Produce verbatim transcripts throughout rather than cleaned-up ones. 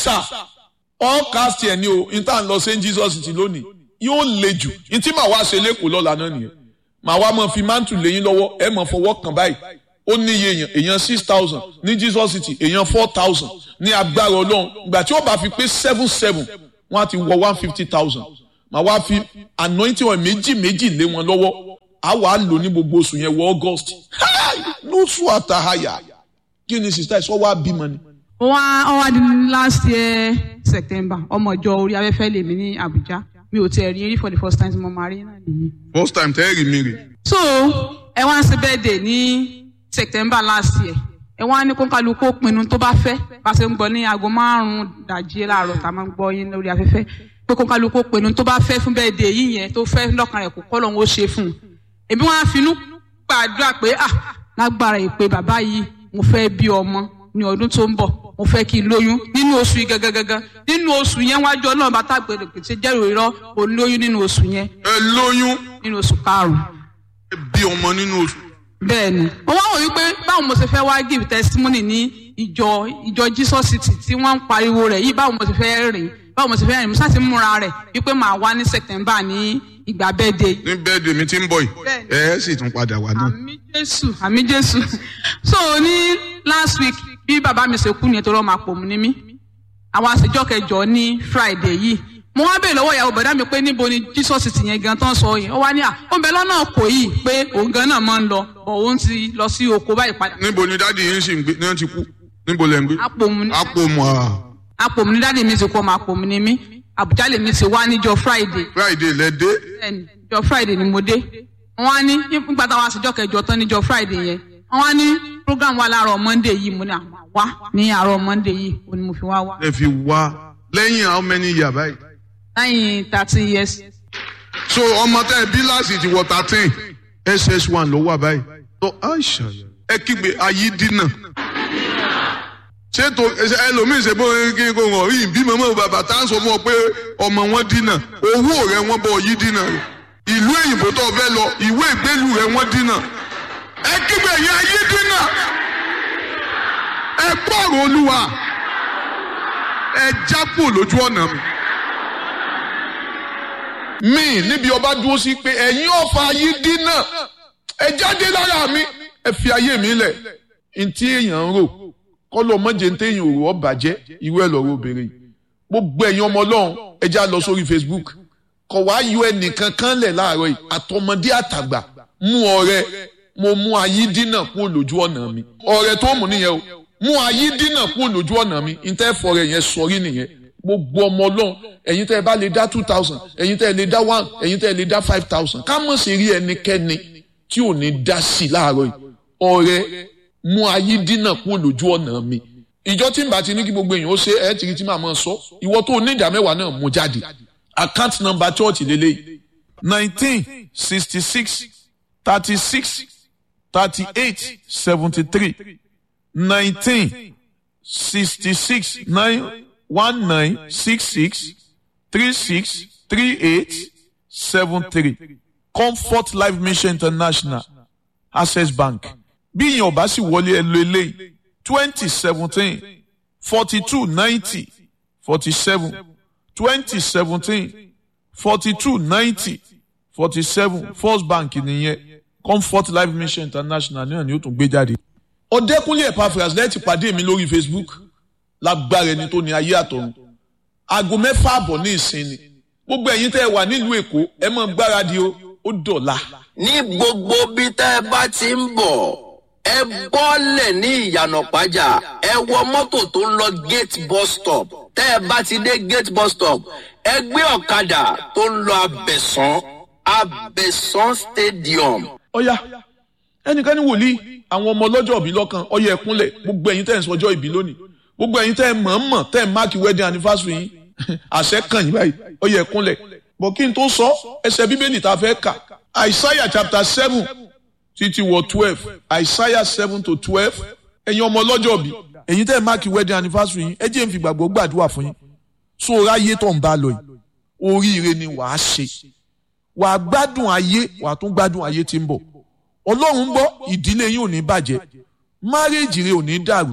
sà all cast ẹ̀ ní o intan lọ Saint Jesus ti lónìí yóò le jù ntí màá wá ṣe lẹ́kọ̀ọ́ lọ́la náà nìyẹn màá wá mọ̀ fi mántù lẹ́yìn lọ́wọ́ ẹ̀ mọ̀ fọwọ́ kàn báyìí ó ní iye èèyàn èèyàn six thousand ní Jesus City èèyàn four thousand ní agbára Ọlọ́run ìgbà tí ó bá fi pé seven seven wọ́n á ti wọ one fifty thousand màá wá fi anointing oil méjì méjì lé wọn lọ́wọ́ á wàá lò ní gbogbo oṣù yẹn wọ August lóṣù àtàhàyà kí ni sista ẹ̀ sọ wá bímọ ni. wọ́n á wá di last year September ọmọ ìjọ orí afẹ́fẹ́ lèmi ní Abuja mi ò tiẹ̀ rí rí for the first time tí mo máa rí náà nìyí. first time tẹ́ ẹ rí mi rí. so ẹ wá ń ṣe birthday ní September last year ẹ wá ní kó kálukú pinnu tó bá fẹ́ bá ṣe ń gbọ́ ní aago márùn-ún dàjí láàárọ̀ tá a máa ń gbọ́ yín lórí afẹ́fẹ́ pé kó kálukú pinnu tó bá fẹ́ fún birthday yìí yẹn tó fẹ́ lọ́kàn rẹ̀ kó kọ́ lọ́hún ó ṣe fún un èmi wọn á finú gbàdúrà pé ah lágbára ìpè bàbá yìí mo fẹ́ bí ọmọ ní ọdún tó ń bọ̀ mo fẹ́ kí n lóyún nínú oṣù yìí gangan nínú oṣù yẹn wájú Ọlọ́run bá tàgbèrè pèsè jẹ́rìí irọ́ kò lóyún nínú oṣù yẹn. ẹ lóyún. nínú oṣù karùn-ún. ẹ bí ọmọ nínú oṣù. bẹ́ẹ̀ni mo wá wò wípé báwo mo ṣe fẹ́ wá give testimony ní ìjọ ìjọ Jesus City tí wọ́n ń pariwo rẹ̀ yìí báwo mo ṣe fẹ́ rìn báwo mo ṣe fẹ́ rìn mo ṣáà ti múra rẹ̀ wípé màá wá ní September ní ìgbà birthday. ní birthday mi ti ń bọ̀ yìí ẹ ẹ sì tún padà wá náà. àmì Jésù àmì Jésù so ní last week bí bàbá mi ṣe kú ni ètò ọmọ àpò mu ní mí àwọn àṣejọ kẹjọ ní Friday yìí mo wá bèèrè lọ́wọ́ ìyàwó bọ̀dá mi pé níbo ni Jesus City yẹn gan tán sọ yìí ó wá ní à ó ń bẹ lọ́nà kò yìí pé òun gan náà máa ń lọ bọ̀ òun ti lọ sí oko báyìí padà. níbo ni dáàdi yín sì ń gbé ní wọ́n ti kú níbo lẹ́ ń gbé. Àpòmù ní Àpòmù à. Àpòmù ní dáàdi mi ti kọ́ ọmọ Àpòmù ní mí Àbújá lè mi ti wá níjọ́ Friday. Friday lẹ dé. bẹ́ẹ̀ni níjọ́ Friday ni mo dé wọ́n á ní nígbà táwọn àṣejọ kẹjọ tán níjọ́ Friday yẹn wọ́n á ní program wa láàárọ̀ Monday yìí mo ní àwọn wá ní àárọ̀ Monday yìí ó ní mo fi wá wá. ẹ fi wá lẹ́yìn how many years báyìí. lẹ́yìn thirty years. so ọmọ tẹ ẹ bí láti ti wọ thirteen S S one ló wà báyìí. tó aisha ẹ kígbe ayé dínà. ṣé tó ẹlòmíín ṣe bó kí n kò wọ̀ rí bí mọ́mọ́ bàbá tá à ń sọ fún ọ pé ọmọ wọn dínà owó rẹ wọn bọ̀ yí dínà ìlú èyìnbó tó fẹ́ lọ ìwé ìgbélú rẹ wọn dínà. ẹ kígbe yẹn ayé dínà. ẹ gbọ́rọ̀ Olúwa ẹ jápò lójú ọ̀nà mi. mi níbi ọba dúró sí pé ẹ̀yin ọ̀fà ayé dínà ẹ jáde lára mi ẹ fi ayé mi lẹ̀ ntí èèyàn ń rò kọ́lọ́ mọ́jẹ ntí èèyàn ò rò ọ́ bàjẹ́ ìwé ẹ̀ lọ́rọ̀ obìnrin gbogbo ẹ̀yin ọmọ Ọlọ́run ẹ já lọ sórí Facebook kọ̀ wá yọ ẹnìkan kan lẹ̀ láàárọ̀ yìí àtọmọdé àtàgbà mú ọrẹ mo mú ayé dínà kúrò lójú ọ̀nà mi ọrẹ tó mú nìyẹn o mú ayé dínà kúrò lójú ọ̀nà mi ntẹ́ fọrẹ yẹn sọrí nìyẹn gbogbo ọmọ Ọlọ́run ẹ̀yin tẹ́ ẹ bá lè dá two thousand ẹ̀yin tẹ́ ẹ lè dá one ẹ̀yin tẹ́ ẹ lè dá five thousand ká mọ̀ sí rí ẹnikẹ́ni tí ò ní dá sí láàárọ̀ yìí ọrẹ mú ayé dínà kúrò lójú ọ̀nà mi ìjọ tí n bá ti ní kí gbogbo èèyàn ó ṣe ẹ tìrì tí màá mọ̀ sọ ìwọ tó ní ìdá mẹ́wàá náà mú jáde account number church lélẹ́yìí nineteen sixty six thirty six thirty eight seventy three nineteen sixty six nine one nine six six three six three eight seven three Comfort Life Mission International Access Bank bí ìyẹn ò bá sì wọlé ẹ lo eléyìí twenty seventeen forty two ninety forty seven twenty seventeen forty two ninety forty seven First Bank nìyẹn Comfort Life Mission International náà ni ó tún gbé jáde. Ọ̀dẹ́kúnlé Epaphras lẹ́ẹ̀tì pàdé mi lórí Facebook lágbára ẹni tó ní ayé àtọ̀run aago mẹ́fà àbọ̀ ní ìsinmi gbogbo ẹ̀yin tẹ́ ẹ wà nílùú Èkó ẹ máa gbáradì o ó dọ̀la. ní gbogbo bí tẹ́ ẹ bá ti ń bọ̀ ẹ bọ́lẹ̀ ní ìyànà pàjá ẹ wọ mọ́tò tó ń lọ gate bus stop tẹ́ ẹ bá ti dé gate bus stop ẹ gbé ọ̀kadà tó ń lọ Abẹ̀sán Abẹ̀sán stadium. ọ̀ya ẹnìkan ní wòlíì àwọn ọmọ ọlọ́jọ́ ìbí lọ́kàn ọ̀yẹ̀ ẹ̀kúnlẹ̀ gbogbo ẹ̀yin tẹ́ ẹ̀ ń sọjọ́ ìbí lónìí gbogbo ẹ̀yin tẹ́ ẹ̀ mọ̀ọ́mọ̀ tẹ́ ẹ̀ máàkì wedding anniversary yín àṣẹ kàn yín báyìí ọ̀yẹ̀ ẹ̀kúnlẹ̀ bọ̀ kí n tó sọ ẹsẹ̀ bíbélì tá a fẹ́ kà Isaiah chapter seven títí wọ twelve Isaiah seven to twelve ẹ̀yin ọmọ ọlọ́jọ́ ìbí ẹ̀yin tẹ́ ẹ̀ máàkì wedding anniversary yín ẹ jẹ́ n fi gbàgbọ́ gbàdúrà fún yín so ráyé tó ń bá lọ yìí oríire ni wàá ṣe wàá gbádùn ayé wàá tún gbádùn ayé tí ń bọ̀ Ọlọ́run gbọ́ ìdílé yín ò ní bàjẹ́ márèèjì rẹ ò ní dàrú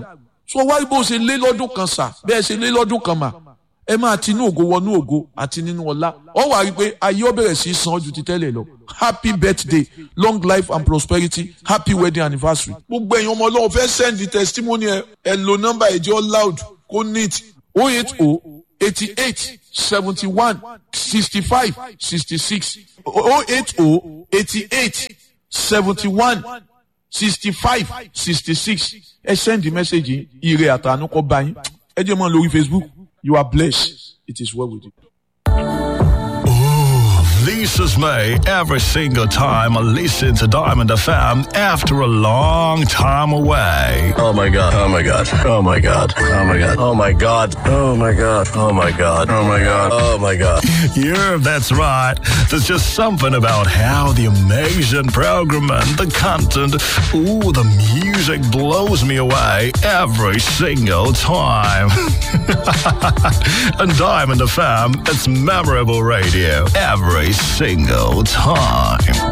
so wá bó ṣe lé lọ́dún kan sà bẹ́ẹ̀ ṣe lé lọ́dún kan mà ẹ máa tinú ògo wọnú ògo àti nínú ọlá ọ wà rí pé ayé ó bẹ̀rẹ̀ sí í san ju ti tẹ́lẹ̀ lọ happy birthday long life and prosperity happy wedding anniversary. gbogbo ẹ̀yin ọmọ ọlọ́run fẹ́ send the testimony ẹ ẹ lo nọ́mbà ẹ̀jẹ̀ loud kó neat oh eight oh eighty-eight seventy-one sixty-five sixty-six oh eight oh eighty-eight seventy-one sixty-five sixty-six ẹ send the message yìí ire àtàánú kó bá yín ẹ jẹ́ mọ́ lórí Facebook. You are blessed. It is well with you. Lisa's May every single time I listen to Diamond F M after a long time away. Oh my God. Oh my God. Oh my God. Oh my God. Oh my God. Oh my God. Oh my God. Oh my God. Oh my God. Yeah, that's right. There's just something about how the amazing program and the content, ooh, the music blows me away every single time. And Diamond F M, it's memorable radio every single time.